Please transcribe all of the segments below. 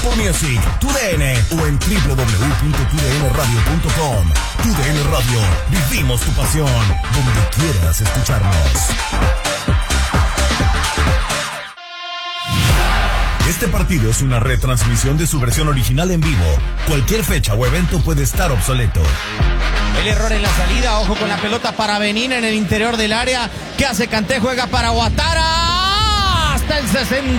Apple Music, TUDN o en www.tudnradio.com. TUDN Radio, vivimos tu pasión, donde quieras escucharnos. Este partido es una retransmisión de su versión original en vivo. Cualquier fecha o evento puede estar obsoleto. El error en la salida, ojo con la pelota para Benín en el interior del área. ¿Qué hace Kanté? Juega para Ouattara hasta el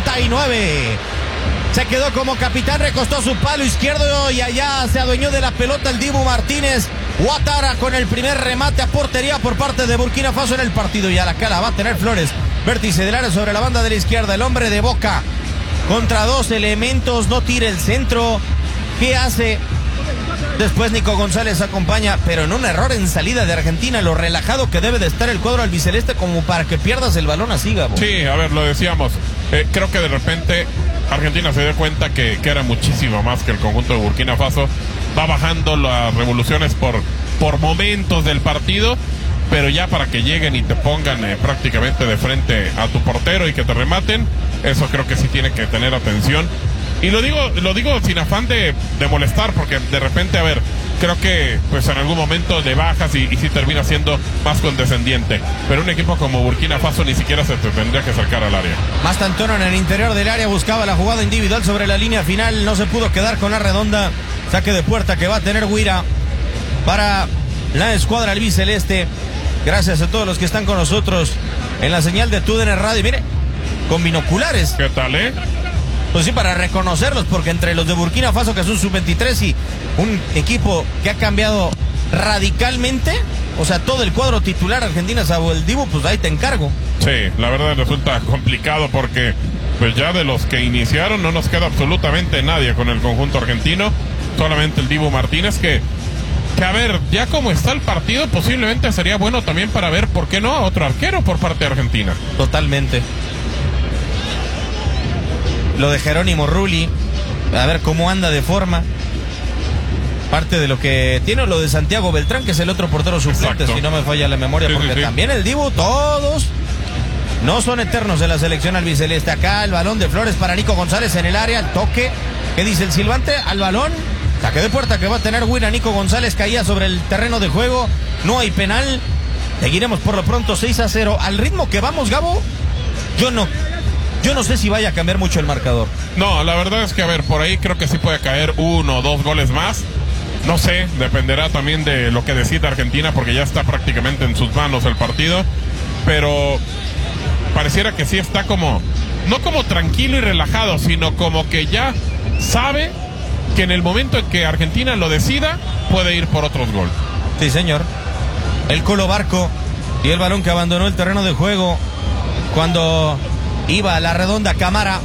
69. Se quedó como capitán, recostó su palo izquierdo y allá se adueñó de la pelota el Dibu Martínez. Ouattara con el primer remate a portería por parte de Burkina Faso en el partido. Y a la cara va a tener Flores. Vértice del área sobre la banda de la izquierda. El hombre de Boca contra dos elementos, no tira el centro. ¿Qué hace? Después Nico González acompaña, pero en un error en salida de Argentina, lo relajado que debe de estar el cuadro albiceleste como para que pierdas el balón así, Gabo. Sí, a ver, lo decíamos. Creo que de repente Argentina se dio cuenta que era muchísimo más que el conjunto de Burkina Faso. Va bajando las revoluciones por momentos del partido, pero ya para que lleguen y te pongan prácticamente de frente a tu portero y que te rematen, eso creo que sí tiene que tener atención. Y lo digo sin afán de molestar, porque de repente, a ver, creo que pues en algún momento le bajas y sí termina siendo más condescendiente. Pero un equipo como Burkina Faso ni siquiera se te tendría que acercar al área. Mastantuono en el interior del área buscaba la jugada individual sobre la línea final, no se pudo quedar con la redonda. Saque de puerta que va a tener Guira para la escuadra albiceleste. Gracias a todos los que están con nosotros en la señal de TUDN Radio. Mire, con binoculares. ¿Qué tal, Pues sí, para reconocerlos, porque entre los de Burkina Faso, que son sub-23, y un equipo que ha cambiado radicalmente, o sea, todo el cuadro titular Argentina, salvo el Dibu, pues ahí te encargo. Sí, la verdad resulta complicado porque pues ya de los que iniciaron no nos queda absolutamente nadie con el conjunto argentino, solamente el Dibu Martínez, que a ver, ya como está el partido, posiblemente sería bueno también para ver, ¿por qué no?, a otro arquero por parte de Argentina. Totalmente. Lo de Jerónimo Rulli, a ver cómo anda de forma. Parte de lo que tiene lo de Santiago Beltrán, que es el otro portero suplente, si no me falla la memoria, sí, porque sí. También el Dibu, todos no son eternos en la selección albiceleste. Acá el balón de Flores para Nico González en el área, el toque, ¿qué dice el silbante? Al balón, saque de puerta que va a tener Guira. Nico González caía sobre el terreno de juego, no hay penal. Seguiremos por lo pronto 6-0. Al ritmo que vamos, Gabo, yo no sé si vaya a cambiar mucho el marcador. No, la verdad es que, a ver, por ahí creo que sí puede caer 1 o 2 goles más. No sé, dependerá también de lo que decida Argentina, porque ya está prácticamente en sus manos el partido. Pero pareciera que sí está como, no como tranquilo y relajado, sino como que ya sabe que en el momento en que Argentina lo decida, puede ir por otros goles. Sí, señor. El Colo Barco y el balón que abandonó el terreno de juego cuando iba a la redonda Cámara.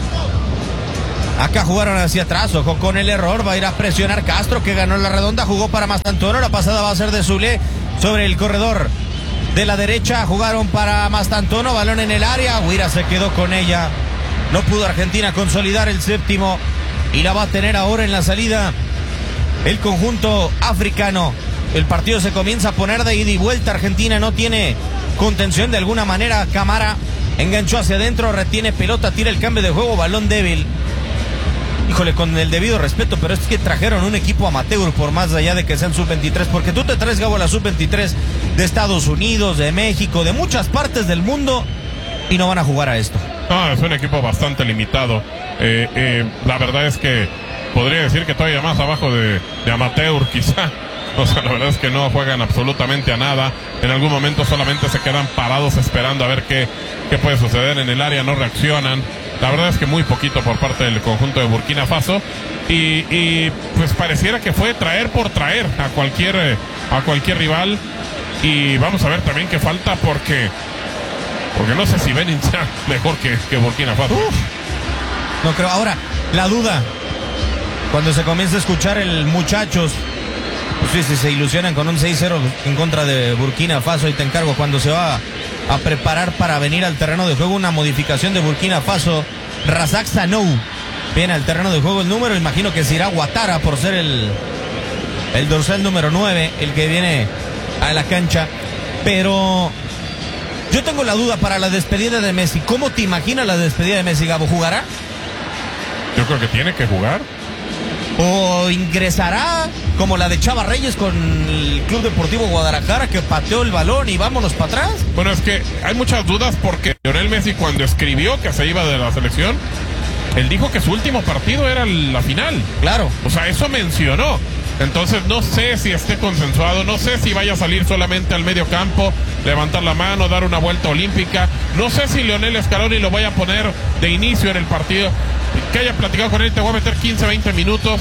Acá jugaron hacia atrás, ojo con el error, va a ir a presionar Castro, que ganó la redonda, jugó para Mastantuono, la pasada va a ser de Zule sobre el corredor de la derecha, jugaron para Mastantuono, balón en el área, Guira se quedó con ella, no pudo Argentina consolidar el séptimo y la va a tener ahora en la salida el conjunto africano. El partido se comienza a poner de ida y vuelta, Argentina no tiene contención de alguna manera. Cámara enganchó hacia adentro, retiene pelota, tira el cambio de juego, balón débil. Híjole, con el debido respeto, pero es que trajeron un equipo amateur por más allá de que sean sub-23, porque tú te traes, Gabo, la sub-23 de Estados Unidos, de México, de muchas partes del mundo, y no van a jugar a esto. No, es un equipo bastante limitado. La verdad es que podría decir que todavía más abajo de amateur, quizá. O sea, la verdad es que no juegan absolutamente a nada. En algún momento solamente se quedan parados esperando a ver qué puede suceder en el área, no reaccionan. La verdad es que muy poquito por parte del conjunto de Burkina Faso. Y pues pareciera que fue traer por traer a cualquier rival. Y vamos a ver también qué falta, porque no sé si Benin sea mejor que Burkina Faso. No creo. Ahora, la duda, cuando se comienza a escuchar el muchachos, pues sí, se ilusionan con un 6-0 en contra de Burkina Faso, y te encargo cuando se va a preparar para venir al terreno de juego una modificación de Burkina Faso. Razak Sanou viene al terreno de juego, el número, imagino que se irá Ouattara por ser el dorsal número 9, el que viene a la cancha. Pero yo tengo la duda para la despedida de Messi. ¿Cómo te imaginas la despedida de Messi, Gabo? ¿Jugará? Yo creo que tiene que jugar. ¿O ingresará como la de Chava Reyes con el Club Deportivo Guadalajara, que pateó el balón y vámonos para atrás? Bueno, es que hay muchas dudas porque Lionel Messi, cuando escribió que se iba de la selección, él dijo que su último partido era la final. Claro. O sea, eso mencionó. Entonces no sé si esté consensuado, no sé si vaya a salir solamente al medio campo, levantar la mano, dar una vuelta olímpica. No sé si Lionel Scaloni lo vaya a poner de inicio en el partido. Que haya platicado con él, te voy a meter 15, 20 minutos.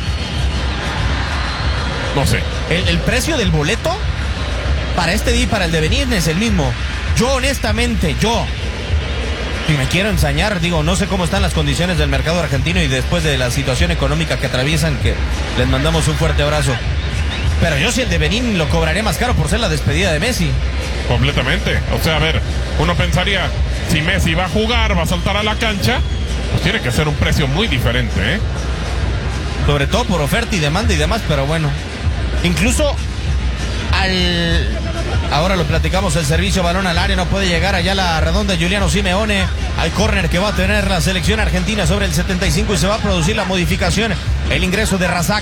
No sé. El precio del boleto para este día y para el de Benín es el mismo. Yo honestamente, si me quiero ensañar, digo, no sé cómo están las condiciones del mercado argentino y después de la situación económica que atraviesan, que les mandamos un fuerte abrazo. Pero yo si el de Benín lo cobraré más caro por ser la despedida de Messi. Completamente. O sea, a ver, uno pensaría, si Messi va a jugar, va a saltar a la cancha, pues tiene que ser un precio muy diferente, ¿eh? Sobre todo por oferta y demanda y demás, pero bueno. Incluso ahora lo platicamos, el servicio balón al área no puede llegar allá la redonda Giuliano Simeone al córner que va a tener la selección argentina sobre el 75 y se va a producir la modificación, el ingreso de Razak.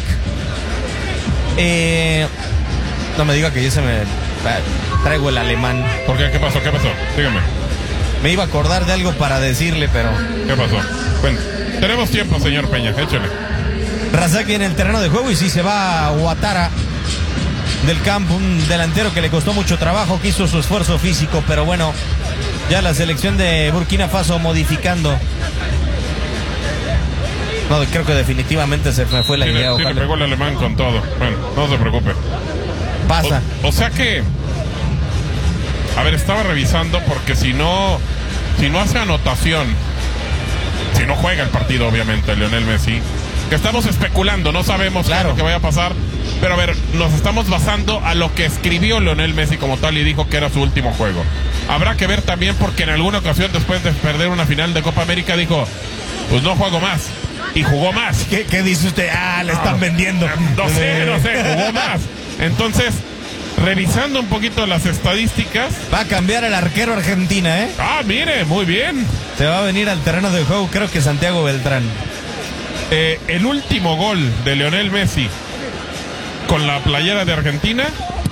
No me diga que yo traigo el alemán. ¿Por qué? ¿Qué pasó? Dígame. Me iba a acordar de algo para decirle, pero... ¿Qué pasó? Bueno, tenemos tiempo, señor Peña, échale. Razak viene en el terreno de juego y sí se va a Ouattara del campo, un delantero que le costó mucho trabajo, que hizo su esfuerzo físico, pero bueno, ya la selección de Burkina Faso modificando. No, creo que definitivamente se me fue la idea. Sí, le pegó el alemán con todo. Bueno, no se preocupe. Pasa. O sea que, a ver, estaba revisando porque si no hace anotación, si no juega el partido, obviamente, Lionel Messi, que estamos especulando, no sabemos qué es lo que vaya a pasar. Pero a ver, nos estamos basando a lo que escribió Lionel Messi como tal y dijo que era su último juego. Habrá que ver también porque en alguna ocasión después de perder una final de Copa América dijo, pues no juego más. Y jugó más. ¿Qué dice usted? Le están vendiendo. No sé, jugó más. Entonces, revisando un poquito las estadísticas. Va a cambiar el arquero Argentina, ¿eh? Mire, muy bien. Se va a venir al terreno de juego, creo que Santiago Beltrán. El último gol de Lionel Messi con la playera de Argentina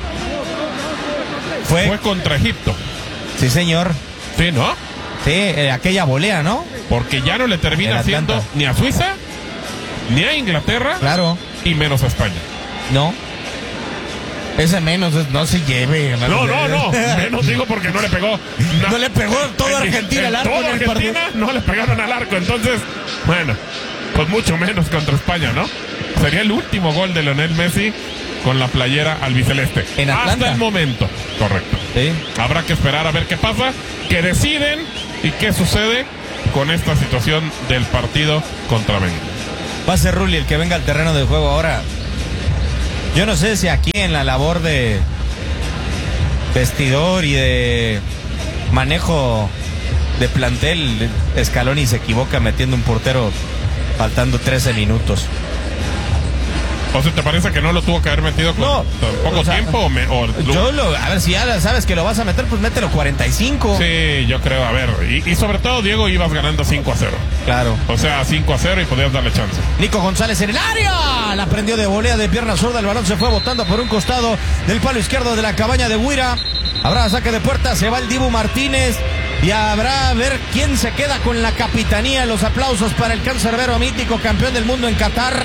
fue contra Egipto. Sí, señor. Sí, ¿no? Sí, aquella volea, ¿no? Porque ya no le termina haciendo ni a Suiza, ni a Inglaterra. Claro. Y menos a España. No. Ese menos no se lleve. No. Menos digo porque no le pegó. No le pegó toda Argentina al arco. Toda Argentina no le pegaron al arco. Entonces, bueno, pues mucho menos contra España, ¿no? Sería el último gol de Lionel Messi con la playera albiceleste. En Atlanta. Hasta el momento. Correcto. Sí. Habrá que esperar a ver qué pasa, qué deciden y qué sucede con esta situación del partido contra México. Va a ser Rulli el que venga al terreno de juego ahora. Yo no sé si aquí en la labor de vestidor y de manejo de plantel, Scaloni se equivoca metiendo un portero faltando 13 minutos. O sea, ¿te parece que no lo tuvo que haber metido con poco tiempo? A ver, si ya sabes que lo vas a meter, pues mételo 45. Sí, yo creo, a ver. Y sobre todo, Diego, ibas ganando 5-0. Claro. O sea, 5-0 y podías darle chance. Nico González en el área. La prendió de volea de pierna zurda. El balón se fue botando por un costado del palo izquierdo de la cabaña de Huira. Habrá saque de puerta. Se va el Dibu Martínez. Y habrá a ver quién se queda con la capitanía. Los aplausos para el cancerbero mítico, campeón del mundo en Qatar.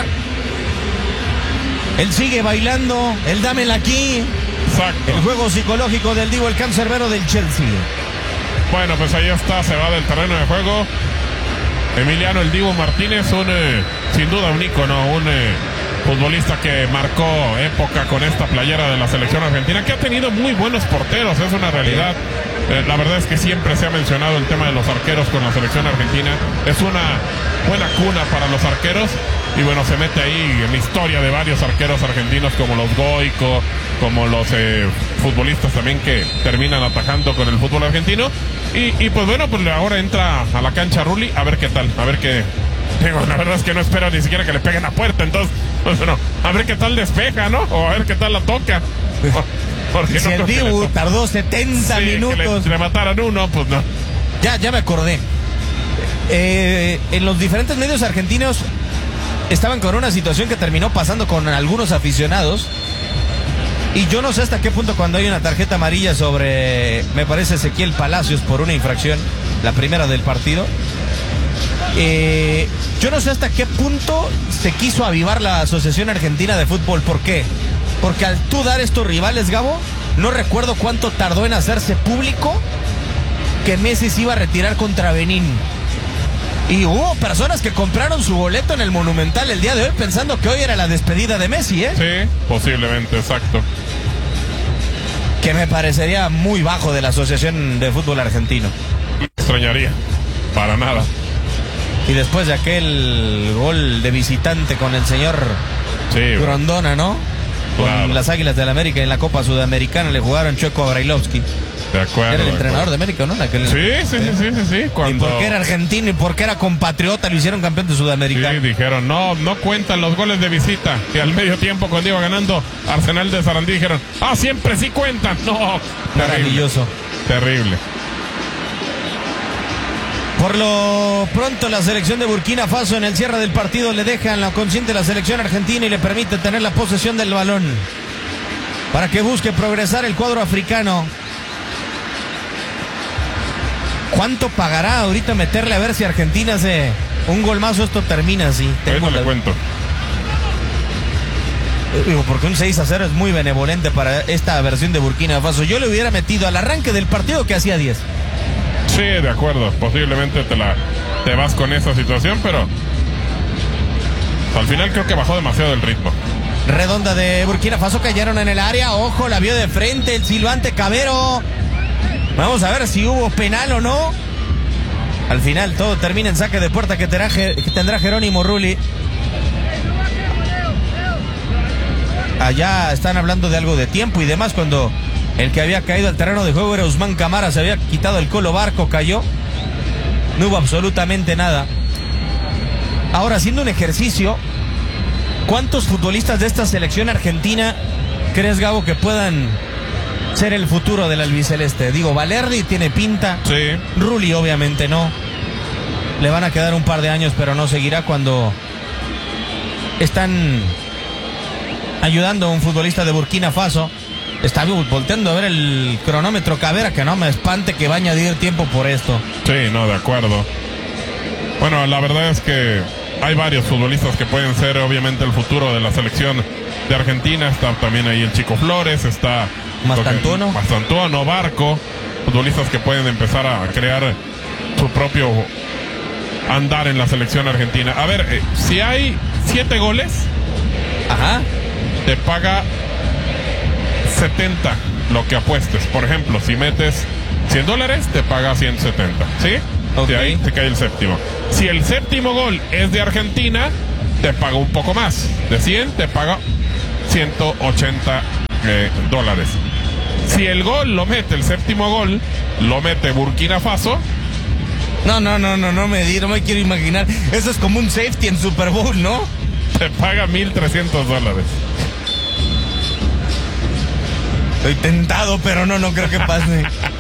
Él sigue bailando, el dámela aquí. Exacto. El juego psicológico del Divo, el cancerbero del Chelsea. Bueno, pues ahí está, se va del terreno de juego. Emiliano el Divo Martínez, sin duda un ícono, un futbolista que marcó época con esta playera de la selección argentina, que ha tenido muy buenos porteros, es una realidad. La verdad es que siempre se ha mencionado el tema de los arqueros con la selección argentina. Es una buena cuna para los arqueros. Y bueno, se mete ahí en la historia de varios arqueros argentinos como los Goico, como los futbolistas también que terminan atajando con el fútbol argentino. Y pues bueno, pues ahora entra a la cancha Rulli a ver qué tal, a ver qué... Digo, la verdad es que no espero ni siquiera que le peguen a puerta, entonces, pues bueno, a ver qué tal despeja, ¿no? O a ver qué tal la toca. Porque si no el Dibu tardó 70 minutos. Que le mataran uno, pues no. Ya me acordé. En los diferentes medios argentinos estaban con una situación que terminó pasando con algunos aficionados. Y yo no sé hasta qué punto, cuando hay una tarjeta amarilla sobre, me parece, Ezequiel Palacios por una infracción, la primera del partido. Yo no sé hasta qué punto se quiso avivar la Asociación Argentina de Fútbol. ¿Por qué? Porque al tú dar estos rivales, Gabo, no recuerdo cuánto tardó en hacerse público que Messi se iba a retirar contra Benín. Y hubo personas que compraron su boleto en el Monumental el día de hoy pensando que hoy era la despedida de Messi, ¿eh? Sí, posiblemente, exacto. Que me parecería muy bajo de la Asociación de Fútbol Argentino. Me extrañaría, para nada. Y después de aquel gol de visitante con el señor Grondona, ¿no? Claro. Con las Águilas del América en la Copa Sudamericana le jugaron Chueco a Brailovsky. De acuerdo. Era el entrenador de América, ¿no? Sí. Cuando... Y porque era argentino y porque era compatriota lo hicieron campeón de Sudamérica. Sí, dijeron, no cuentan los goles de visita. Y al medio tiempo, cuando iba ganando Arsenal de Sarandí, dijeron, siempre sí cuentan. No, maravilloso. Terrible. Por lo pronto, la selección de Burkina Faso en el cierre del partido le dejan la consciente la selección argentina y le permite tener la posesión del balón para que busque progresar el cuadro africano. ¿Cuánto pagará ahorita meterle a ver si Argentina hace un gol más o esto termina así? Eso le cuento. Digo, porque un 6-0 es muy benevolente para esta versión de Burkina Faso. Yo le hubiera metido al arranque del partido que hacía 10. Sí, de acuerdo. Posiblemente te vas con esa situación, pero al final creo que bajó demasiado el ritmo. Redonda de Burkina Faso, cayeron en el área. Ojo, la vio de frente el silbante Cabero. Vamos a ver si hubo penal o no. Al final todo termina en saque de puerta que tendrá Jerónimo Rulli. Allá están hablando de algo de tiempo y demás, cuando el que había caído al terreno de juego era Usman Camara. Se había quitado el colo Barco, cayó. No hubo absolutamente nada. Ahora, haciendo un ejercicio, ¿cuántos futbolistas de esta selección argentina crees, Gabo, que puedan ser el futuro del albiceleste? Digo, Valerdi tiene pinta. Sí. Rulli obviamente no. Le van a quedar un par de años, pero no seguirá cuando están ayudando a un futbolista de Burkina Faso. Está volteando a ver el cronómetro Cabera, que no me espante que va a añadir tiempo por esto. Sí, no, de acuerdo. Bueno, la verdad es que hay varios futbolistas que pueden ser obviamente el futuro de la selección de Argentina. Está también ahí el Chico Flores, está Mastantuono, Barco, futbolistas que pueden empezar a crear su propio andar en la selección argentina. A ver, si hay 7 goles, te paga 70 lo que apuestes. Por ejemplo, si metes $100, te paga 170, ¿sí? Okay. De ahí te cae el séptimo. Si el séptimo gol es de Argentina, te paga un poco más. De 100 te paga $180. Si el gol lo mete, el séptimo gol lo mete Burkina Faso. No me quiero imaginar. Eso es como un safety en Super Bowl, ¿no? Te paga $1,300. Estoy tentado, pero no creo que pase.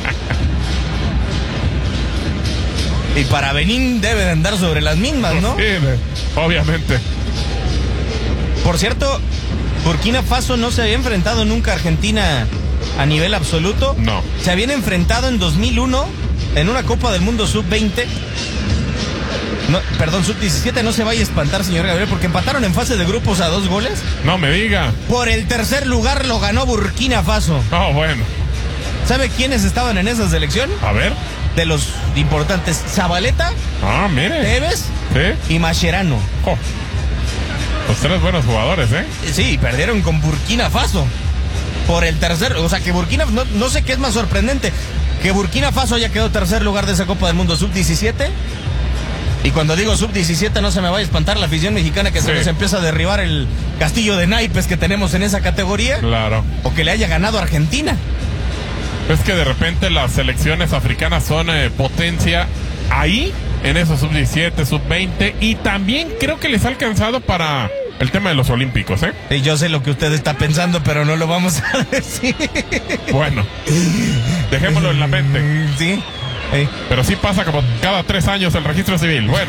Y para Benín debe de andar sobre las mismas, ¿no? Sí, obviamente. Por cierto, Burkina Faso no se había enfrentado nunca a Argentina a nivel absoluto. No. Se habían enfrentado en 2001 en una Copa del Mundo Sub-20. No, perdón, Sub-17. No se vaya a espantar, señor Gabriel, porque empataron en fase de grupos a 2 goles. No me diga. Por el tercer lugar lo ganó Burkina Faso. Oh, bueno. ¿Sabe quiénes estaban en esa selección? A ver. De los importantes, Zabaleta, mire. Tevez, ¿sí? Y Mascherano. Oh. Los 3 buenos jugadores, ¿eh? Sí, perdieron con Burkina Faso. Por el tercer, o sea que Burkina, no sé qué es más sorprendente, que Burkina Faso haya quedado tercer lugar de esa Copa del Mundo Sub-17. Y cuando digo Sub-17 no se me vaya a espantar la afición mexicana que se nos empieza a derribar el castillo de naipes que tenemos en esa categoría. Claro. O que le haya ganado a Argentina. Es que de repente las selecciones africanas son potencia ahí, en esos Sub-17, Sub-20, y también creo que les ha alcanzado para el tema de los olímpicos, ¿eh? Y yo sé lo que usted está pensando, pero no lo vamos a decir. Bueno, dejémoslo en la mente. Sí. Pero sí pasa como cada 3 años el registro civil. Bueno.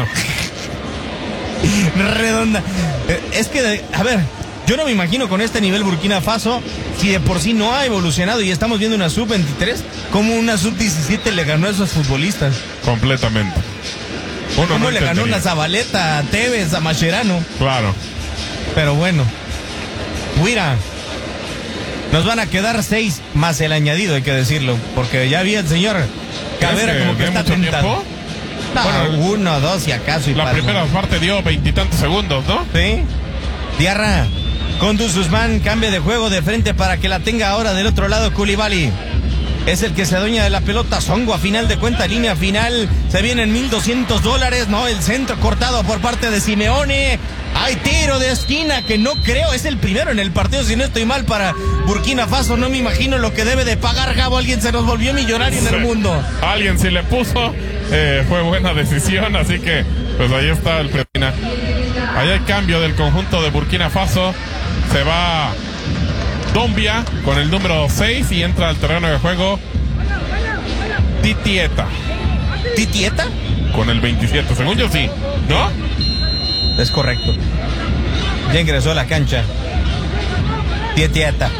Redonda. Es que, a ver, yo no me imagino con este nivel Burkina Faso, si de por sí no ha evolucionado y estamos viendo una sub-23, como una sub-17 le ganó a esos futbolistas. Completamente. ¿Cómo le ganó una Zabaleta, a Tevez, a Mascherano? Claro. Pero bueno. Guira. Nos van a quedar 6 más el añadido, hay que decirlo. Porque ya vi el señor Cabrera como que está tentado. No, bueno, 1, 2 si acaso. Y la primera parte dio 20 y tantos segundos, ¿no? Sí. Diarra. Kunduz Usman cambia de juego de frente para que la tenga ahora del otro lado Koulibaly. Es el que se adueña de la pelota. Songo a final de cuenta, línea final. Se vienen $1,200. No, el centro cortado por parte de Simeone. Hay tiro de esquina que no creo. Es el primero en el partido, si no estoy mal, para Burkina Faso. No me imagino lo que debe de pagar, Gabo. Alguien se nos volvió millonario en el mundo. Alguien sí le puso. Fue buena decisión. Así que, pues ahí está el Burkina. Ahí hay cambio del conjunto de Burkina Faso. Se va Dombia con el número 6 y entra al terreno de juego Titieta. ¿Titieta? Con el 27, según yo sí, ¿no? Es correcto. Ya ingresó a la cancha Titieta.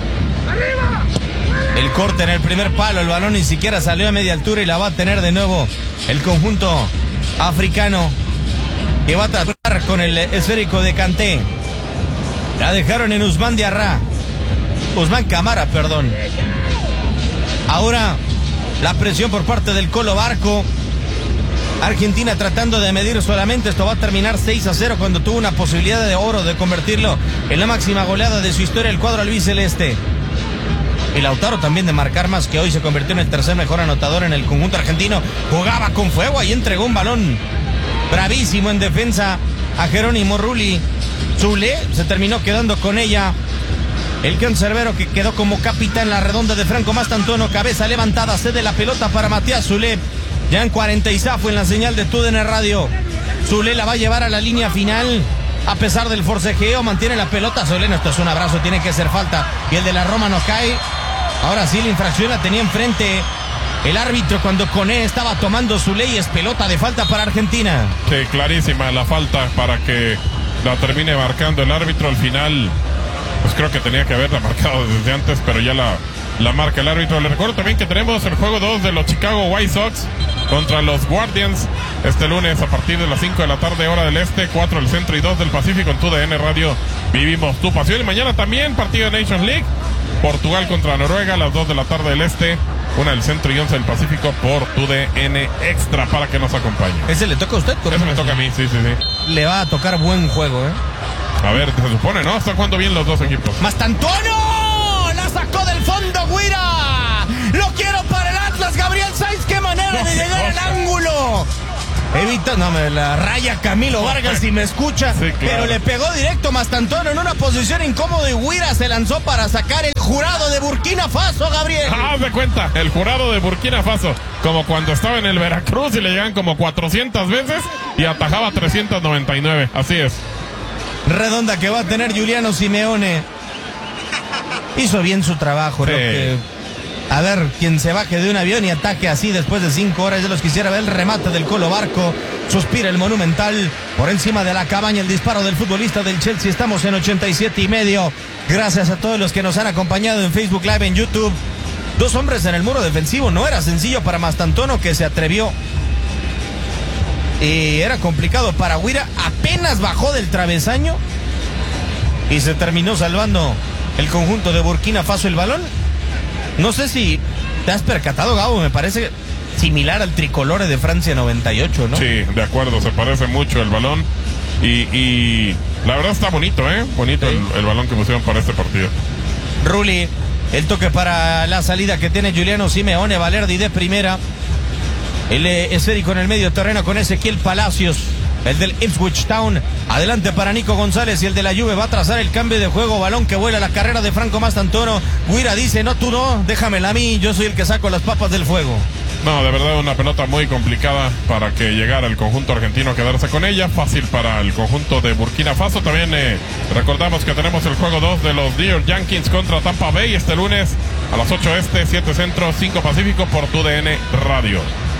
El corte en el primer palo, el balón ni siquiera salió a media altura y la va a tener de nuevo el conjunto africano, que va a tratar con el esférico de Kanté. La dejaron en Usman Diarra. Usman Camara, perdón. Ahora la presión por parte del Colo Barco. Argentina tratando de medir solamente. Esto va a terminar 6-0 cuando tuvo una posibilidad de oro de convertirlo en la máxima goleada de su historia el cuadro albiceleste. Y Lautaro también de marcar más, que hoy se convirtió en el tercer mejor anotador en el conjunto argentino. Jugaba con fuego y entregó un balón bravísimo en defensa a Jerónimo Rulli. Zule se terminó quedando con ella. El cancerbero que quedó como capitán, la redonda de Franco Mastantuono, cabeza levantada, cede la pelota para Matías Zule. Ya en 46 fue en la señal de TUDN Radio. Zule la va a llevar a la línea final. A pesar del forcejeo, mantiene la pelota. Soleno, esto es un abrazo, tiene que ser falta. Y el de la Roma no cae. Ahora sí, la infracción la tenía enfrente el árbitro cuando Koné estaba tomando Zule y es pelota de falta para Argentina. Sí, clarísima la falta para que la termine marcando el árbitro. Al final, pues creo que tenía que haberla marcado desde antes, pero ya la marca el árbitro. Le recuerdo también que tenemos el juego 2 de los Chicago White Sox contra los Guardians este lunes a partir de las 5 de la tarde, hora del este, 4 del centro y 2 del Pacífico. En TUDN Radio vivimos tu pasión. Y mañana también partido de Nations League, Portugal contra Noruega a las 2 de la tarde del este, 1 del centro y 11 del Pacífico por TUDN Extra, para que nos acompañe. ¿Ese le toca a usted? Ese me toca a mí, sí. Le va a tocar buen juego, A ver, se supone, ¿no? Están jugando bien los dos equipos. ¡Mastantuono! ¡La sacó del fondo, Guira! ¡Lo quiero para el Atlas, Gabriel Sainz! ¡Qué manera de llegar al ángulo! Evita, no, me la raya Camilo Vargas si me escucha, sí, claro. Pero le pegó directo Mastantuono en una posición incómoda y Guira se lanzó para sacar el jurado de Burkina Faso, Gabriel. Haz de cuenta, el jurado de Burkina Faso, como cuando estaba en el Veracruz y le llegan como 400 veces y atajaba 399, así es. Redonda que va a tener Giuliano Simeone. Hizo bien su trabajo, sí. A ver, quien se baje de un avión y ataque así después de 5 horas, yo los quisiera ver el remate del Colo Barco. Suspira el Monumental por encima de la cabaña, el disparo del futbolista del Chelsea. Estamos en 87.5. Gracias a todos los que nos han acompañado en Facebook Live, en YouTube. 2 hombres en el muro defensivo, no era sencillo para Mastantuono, que se atrevió. Y era complicado para Guira, apenas bajó del travesaño y se terminó salvando el conjunto de Burkina Faso el balón. No sé si te has percatado, Gabo, me parece similar al tricolore de Francia 98, ¿no? Sí, de acuerdo, se parece mucho el balón y la verdad está bonito, bonito sí. el balón que pusieron para este partido. Rulli, el toque para la salida que tiene Giuliano Simeone, Valerdi de primera. El esférico en el medio terreno con Ezequiel Palacios, el del Ipswich Town. Adelante para Nico González y el de la Juve va a trazar el cambio de juego. Balón que vuela, la carrera de Franco Mastantuono. Guira dice, no, tú no, déjamela a mí, yo soy el que saco las papas del fuego. No, de verdad una pelota muy complicada para que llegara el conjunto argentino a quedarse con ella. Fácil para el conjunto de Burkina Faso. También recordamos que tenemos el juego 2 de los New York Yankees contra Tampa Bay este lunes a las 8 este, 7 centro, 5 pacífico por TUDN Radio.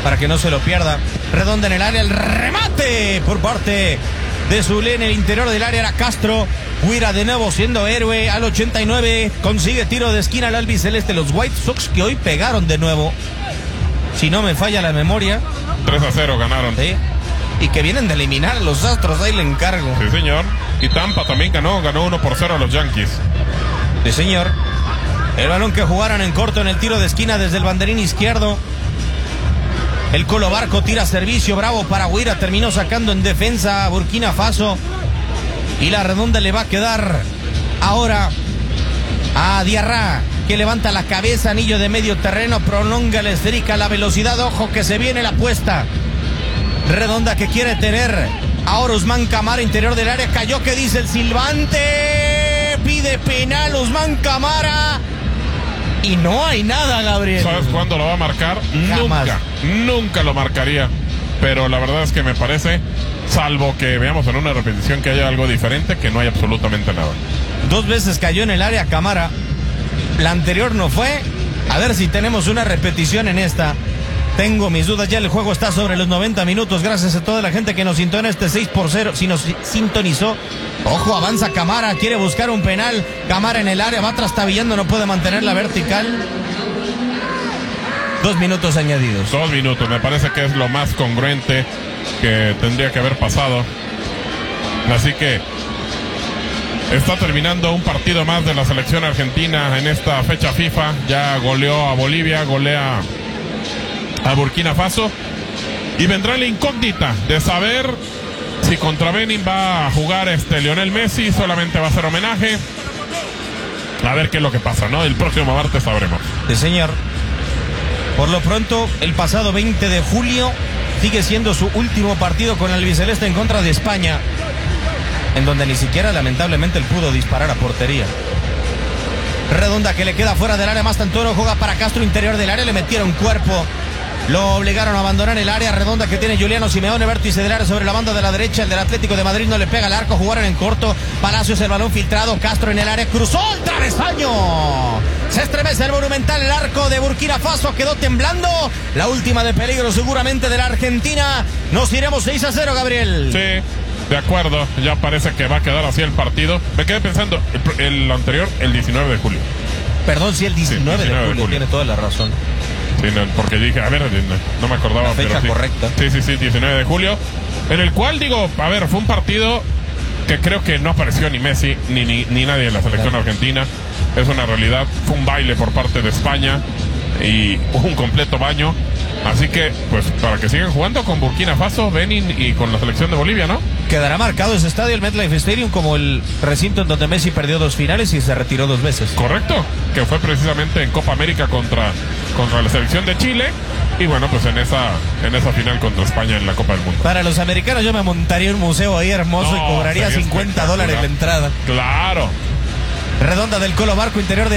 para que no se lo pierda. Redonda en el área, el remate por parte de Zule en el interior del área era Castro. Guira de nuevo siendo héroe al 89. Consigue tiro de esquina al albiceleste. Los White Sox que hoy pegaron de nuevo. Si no me falla la memoria. 3-0 ganaron. Sí. Y que vienen de eliminar a los Astros, ahí le encargo. Sí, señor. Y Tampa también ganó 1-0 a los Yankees. Sí, señor. El balón que jugaron en corto en el tiro de esquina desde el banderín izquierdo. El Colo Barco tira servicio, bravo para Guira, terminó sacando en defensa a Burkina Faso. Y la redonda le va a quedar ahora a Diarra, que levanta la cabeza, anillo de medio terreno, prolonga la esférica, la velocidad, ojo que se viene la apuesta. Redonda que quiere tener ahora Usman Camara, interior del área, cayó, que dice el silbante, pide penal Usman Camara. Y no hay nada, Gabriel. ¿Sabes cuándo lo va a marcar? Jamás. Nunca lo marcaría. Pero la verdad es que me parece, salvo que veamos en una repetición que haya algo diferente, que no hay absolutamente nada. 2 veces cayó en el área Camara. La anterior no fue. A ver si tenemos una repetición en esta. Tengo mis dudas, ya el juego está sobre los 90 minutos. Gracias a toda la gente que nos sintonó en este 6-0. Si nos sintonizó. Ojo, avanza Camara, quiere buscar un penal. Camara en el área, va trastabillando, no puede mantener la vertical. 2 minutos añadidos. 2 minutos, me parece que es lo más congruente que tendría que haber pasado. Así que está terminando un partido más de la selección argentina en esta fecha FIFA. Ya goleó a Bolivia, golea a Burkina Faso. Y vendrá la incógnita de saber si contra Benin va a jugar Lionel Messi, solamente va a ser homenaje. A ver qué es lo que pasa, ¿no? El próximo martes sabremos. Sí, señor. Por lo pronto, el pasado 20 de julio sigue siendo su último partido con el albiceleste en contra de España, en donde ni siquiera lamentablemente él pudo disparar a portería. Redonda que le queda fuera del área, Mastantuono juega para Castro, interior del área, le metieron cuerpo. Lo obligaron a abandonar el área. Redonda que tiene Juliano Simeone, vértice del área sobre la banda de la derecha. El del Atlético de Madrid no le pega al arco. Jugaron en corto. Palacios, el balón filtrado. Castro en el área. Cruzó el travesaño. Se estremece el Monumental. El arco de Burkina Faso quedó temblando. La última de peligro seguramente de la Argentina. Nos iremos 6-0, Gabriel. Sí, de acuerdo. Ya parece que va a quedar así el partido. Me quedé pensando, el anterior, el 19 de julio. Perdón, sí, el 19 de julio. Tiene toda la razón. Sí, no, porque dije, a ver, no me acordaba. La fecha pero sí. correcta. Sí, 19 de julio. En el cual, digo, a ver, fue un partido que creo que no apareció ni Messi, ni nadie de la selección argentina. Es una realidad. Fue un baile por parte de España y un completo baño. Así que, pues, para que sigan jugando con Burkina Faso, Benin y con la selección de Bolivia, ¿no? Quedará marcado ese estadio, el MetLife Stadium, como el recinto en donde Messi perdió 2 finales y se retiró 2 veces. Correcto, que fue precisamente en Copa América contra la selección de Chile. Y bueno, pues en esa final contra España en la Copa del Mundo. Para los americanos yo me montaría un museo ahí hermoso y cobraría $50 la entrada. Claro. Redonda del Colo Barco, interior de